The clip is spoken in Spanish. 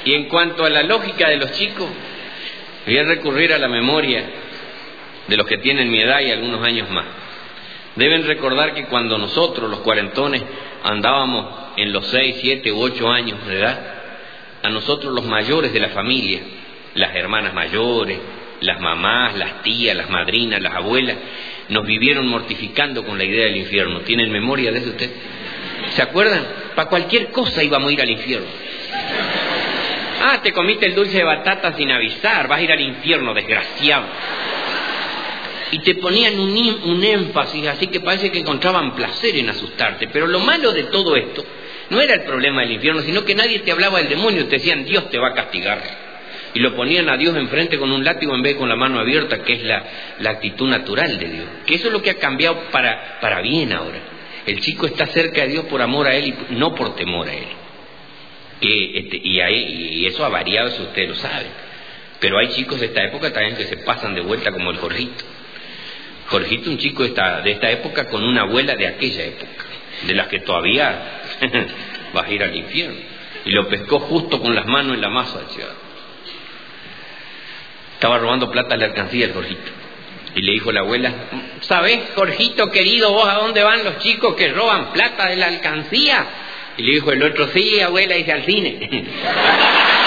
Y en cuanto a la lógica de los chicos, voy a recurrir a la memoria de los que tienen mi edad y algunos años más. Deben recordar que cuando nosotros, los cuarentones, andábamos en los 6, 7 u 8 años de edad, a nosotros los mayores de la familia, las hermanas mayores, las mamás, las tías, las madrinas, las abuelas, nos vivieron mortificando con la idea del infierno. ¿Tienen memoria de eso usted? ¿Se acuerdan? Para cualquier cosa íbamos a ir al infierno. Ah, te comiste el dulce de batata sin avisar, vas a ir al infierno, desgraciado. Y te ponían un énfasis, así que parece que encontraban placer en asustarte. Pero lo malo de todo esto no era el problema del infierno, sino que nadie te hablaba del demonio, te decían Dios te va a castigar. Y lo ponían a Dios enfrente con un látigo en vez de con la mano abierta, que es la actitud natural de Dios. Que eso es lo que ha cambiado para bien ahora. El chico está cerca de Dios por amor a Él y no por temor a Él. Y eso ha variado, eso ustedes lo saben. Pero hay chicos de esta época también que se pasan de vuelta como el Jorgito. Jorgito, un chico de esta época con una abuela de aquella época, de las que todavía vas a ir al infierno. Y lo pescó justo con las manos en la masa, chaval. Estaba robando plata en la alcancía el Jorgito. Y le dijo la abuela, ¿sabés, Jorgito querido, vos a dónde van los chicos que roban plata de la alcancía? Y le dijo el otro, sí, abuela, dice al cine.